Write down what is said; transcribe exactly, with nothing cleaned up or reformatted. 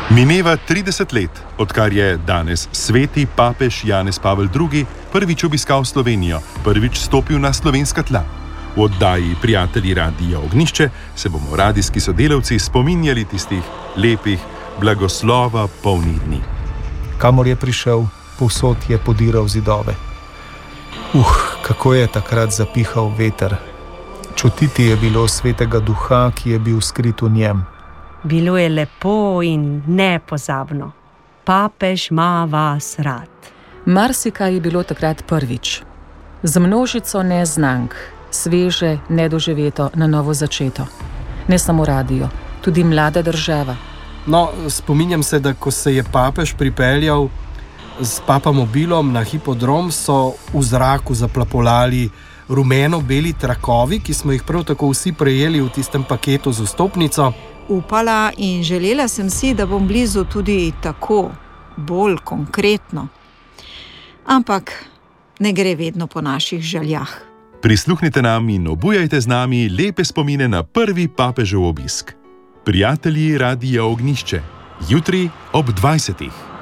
Mineva trideset let, odkar je danes sveti papež Janez Pavel drugi prvič obiskal Slovenijo, prvič stopil na slovenska tla. V oddaji Prijatelji Radia Ognjišče se bomo radijski sodelavci spominjali tistih lepih, blagoslova polnih dni. Kamor je prišel, povsod je podiral zidove. Uh, kako je takrat zapihal veter. Čutiti je bilo svetega duha, ki je bil skrit v njem. Bilo je lepo in nepozabno. Papež ima vas rad. Marsikaj je bilo takrat prvič. Z množico neznank, sveže, nedoživeto, na novo začeto. Ne samo radio, tudi mlada država. No, spominjam se, da ko se je papež pripeljal s papamobilom na hipodrom, so v zraku zaplapolali rumeno-beli trakovi, ki smo jih prav tako vsi prejeli v tistem paketu z vstopnico. Upala in želela sem si, da bom blizu tudi tako, bolj konkretno. Ampak ne gre vedno po naših željah. Prisluhnite nam in obujajte z nami lepe spomine na prvi papežev obisk. Prijatelji Radia Ognjišče, jutri ob dvajsetih.